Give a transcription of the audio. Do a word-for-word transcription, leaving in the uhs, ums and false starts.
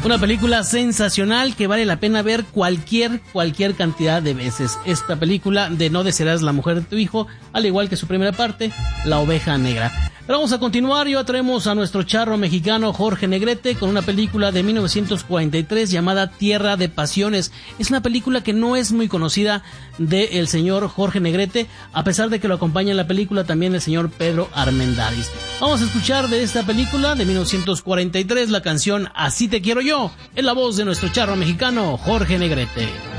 Una película sensacional que vale la pena ver cualquier, cualquier cantidad de veces. Esta película de No desearás la mujer de tu hijo, al igual que su primera parte, La oveja negra. Pero vamos a continuar y ahora traemos a nuestro charro mexicano Jorge Negrete con una película de mil novecientos cuarenta y tres llamada Tierra de Pasiones. Es una película que no es muy conocida del señor Jorge Negrete, a pesar de que lo acompaña en la película también el señor Pedro Armendáriz. Vamos a escuchar de esta película de mil novecientos cuarenta y tres la canción Así te quiero yo, en la voz de nuestro charro mexicano Jorge Negrete.